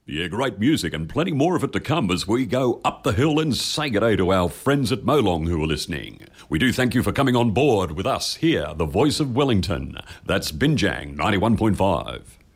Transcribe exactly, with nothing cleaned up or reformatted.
Yeah, great music and plenty more of it to come as we go up the hill and say good day to our friends at Molong who are listening. We do thank you for coming on board with us here, the voice of Wellington. That's Binjang ninety-one point five.